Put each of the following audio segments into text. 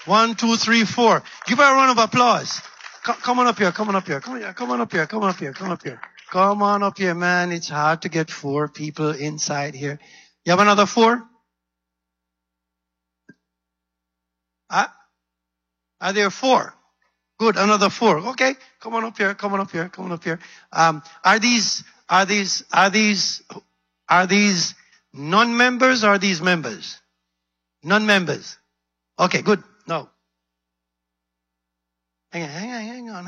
1, 2, 3, 4. Give her a round of applause. Come on up here. Come on up here. Come on up here. Come on up here. Come up here. Come on up here, man. It's hard to get 4 people inside here. You have another 4? Are there 4? Good. Another 4. Okay. Come on up here. Come on up here. Come on up here. Are these non-members or are these members? Non-members. Okay, good. No. Hang on.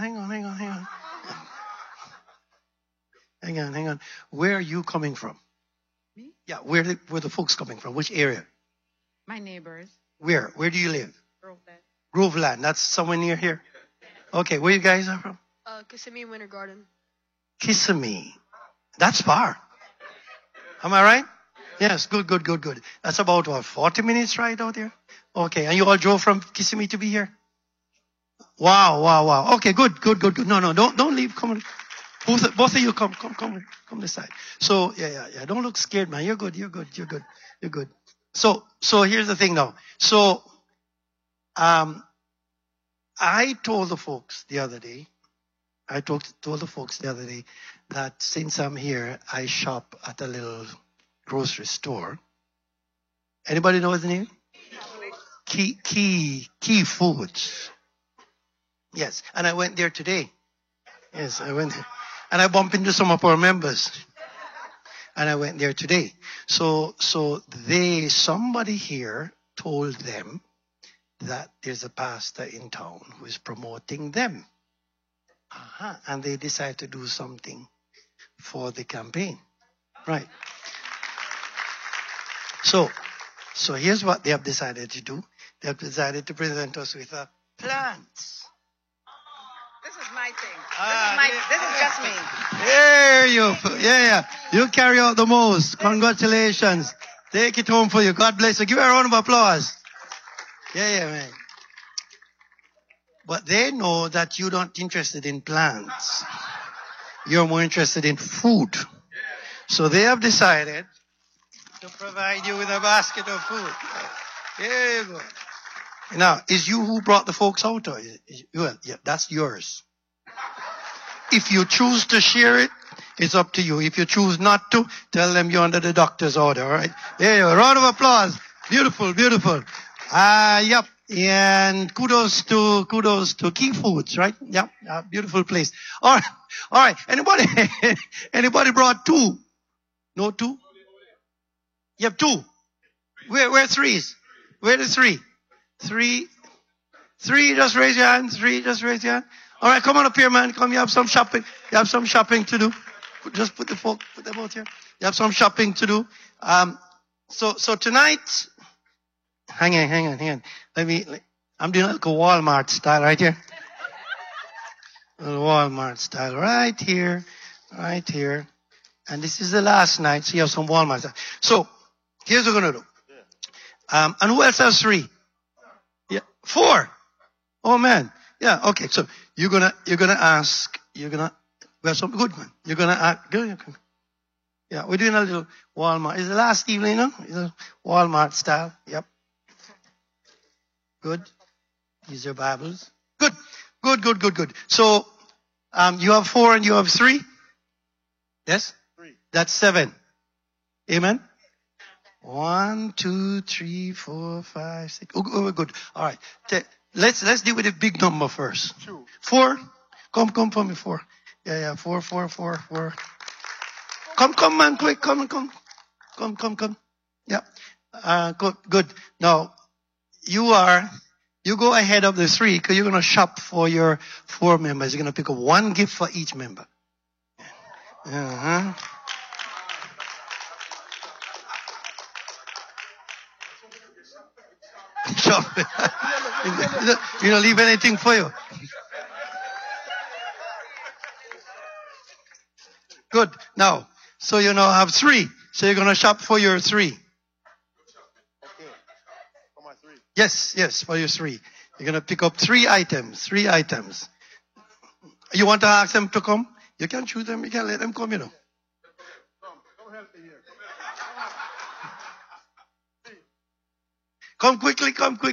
Hang on. Where are you coming from? Me? Yeah, where the folks coming from? Which area? My neighbors. Where? Where do you live? Groveland. Groveland. That's somewhere near here? Okay, where you guys are from? Kissimmee, Winter Garden. Kissimmee. That's far. Am I right? Yes, good. That's about, 40 minutes right out there? Okay, and you all drove from Kissimmee to be here? Wow. Okay, good. No, don't leave. Come on. Both of you come this side. So, yeah. Don't look scared, man. You're good. So here's the thing now. So, I told the folks the other day that since I'm here, I shop at a little grocery store. Anybody know his name? Key Foods. Yes, and I went there today. Yes, I went there. And I bumped into some of our members. And I went there today. So somebody here told them that there's a pastor in town who is promoting them. And they decided to do something for the campaign. Right. So here's what they have decided to do. They have decided to present us with a plant. This is my thing. This is just me. There you go. Yeah. You carry out the most. Congratulations. Take it home for you. God bless you. Give her a round of applause. Yeah, man. But they know that you're not interested in plants. You're more interested in food. So they have decided to provide you with a basket of food. There you go. Now, is you who brought the folks out? Or yeah, that's yours. If you choose to share it, it's up to you. If you choose not to, tell them you're under the doctor's order, all right? There you go. Round of applause. Beautiful. Yep. And kudos to Key Foods, right? Yep. Beautiful place. All right. Anybody brought 2? No 2? You have 2. Where 3s? Where the 3? 3, just raise your hand. 3, just raise your hand. All right, come on up here, man. Come, you have some shopping. You have some shopping to do. Just put them out here. You have some shopping to do. So tonight, hang on. I'm doing like a Walmart style right here. A Walmart style right here. And this is the last night, so you have some Walmart style. So, here's what we're going to do. And who else has 3? Yeah, 4. Oh man. Yeah, okay. So we have some good one. You're gonna ask, good. Yeah, we're doing a little Walmart. It's the last evening, It's a Walmart style. Yep. Good. These are Bibles. Good. So, you have 4 and you have 3? Yes? 3. That's 7. Amen? 1, 2, 3, 4, 5, 6. Oh, good. All right. Let's deal with the big number first. 2. 4. Come for me. 4. Yeah. 4. Come, man, quick. Come. Yeah. Good. Now, you go ahead of the 3 because you're going to shop for your 4 members. You're going to pick up 1 gift for each member. You don't leave anything for you. Good. Now, so you now have 3. So you're going to shop for your 3. Okay. For my 3. Yes, for your 3. You're going to pick up 3 items. You want to ask them to come? You can choose them. You can let them come, Come help me here. Come quickly.